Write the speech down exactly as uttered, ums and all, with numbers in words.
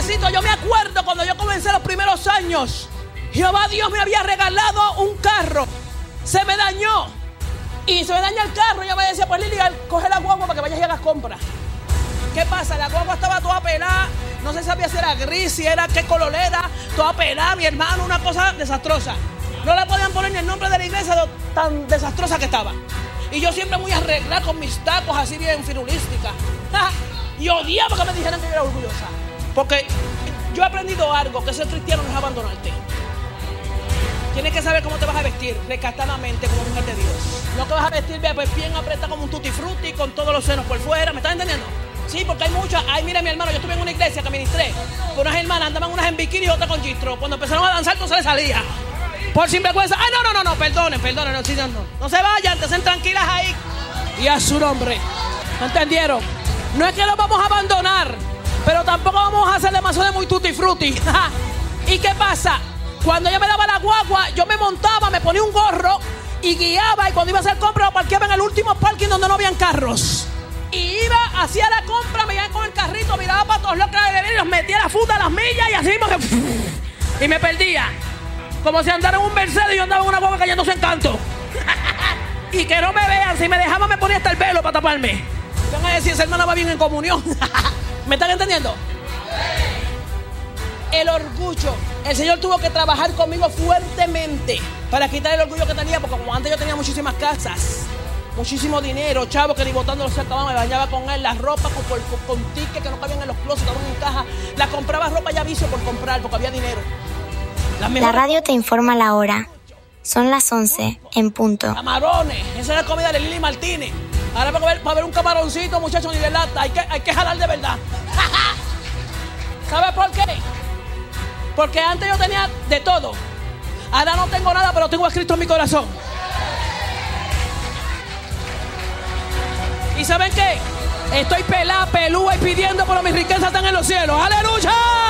necesito. Yo me acuerdo cuando yo comencé los primeros años, Jehová Dios me había regalado un carro. Se me dañó. Y se me daña el carro. Y yo me decía, pues Lili, coge la guagua para que vayas y hagas compras. ¿Qué pasa? La guagua estaba toda pelada. No se sabía si era gris, si era qué color era. Toda pelada, mi hermano, una cosa desastrosa. No le podían poner ni el nombre de la iglesia de tan desastrosa que estaba. Y yo siempre muy arreglada con mis tacos así bien firulística. Y odiaba que me dijeran que yo era orgullosa. Porque yo he aprendido algo, que ser cristiano no es abandonarte. Tienes que saber cómo te vas a vestir, recatadamente como mujer de Dios. No que vas a vestir pues, bien apretada como un tutti frutti, con todos los senos por fuera. ¿Me estás entendiendo? Sí, porque hay muchas. Ay, mira mi hermano, yo estuve en una iglesia que ministré. Con unas hermanas andaban unas en bikini y otras con gistro. Cuando empezaron a danzar, no se les salía. Por sinvergüenza. Ay, no, no, no, no, perdonen, perdonen. No, sí, no, no. No se vayan, te hacen tranquilas ahí. Y a su nombre. ¿Me entendieron? No es que los vamos a abandonar, pero tampoco vamos a hacer demasiado de muy tutti frutti. ¿Y qué pasa? Cuando ella me daba la guagua, yo me montaba, me ponía un gorro y guiaba. Y cuando iba a hacer compra, lo parqueaba en el último parking donde no habían carros. Y iba, hacía la compra, me iba con el carrito, miraba para todos los que y los metía la funda, las millas y así mismo que... Y me perdía. Como si andara en un Mercedes y yo andaba en una guagua cayéndose en canto. Y que no me vean, si me dejaba me ponía hasta el velo para taparme. Van a decir, esa hermana va bien en comunión. ¿Me están entendiendo? El orgullo. El Señor tuvo que trabajar conmigo fuertemente para quitar el orgullo que tenía, porque como antes yo tenía muchísimas casas, muchísimo dinero, chavo, que ni botando se acababan, me bañaba con él, las ropas con, con, con tickets que no cabían en los closets, estaban en caja, la compraba ropa ya vicio por comprar, porque había dinero. La radio te informa la hora. Son las once en punto. Camarones, esa es la comida de Lili Martínez. Ahora para ver, para ver un camaroncito, muchachos, ni de lata, hay que, hay que jalar de verdad. ¿Sabes por qué? Porque antes yo tenía de todo. Ahora no tengo nada, pero tengo a Cristo en mi corazón. ¿Y saben qué? Estoy pelada, pelúa y pidiendo, pero mis riquezas están en los cielos. ¡Aleluya!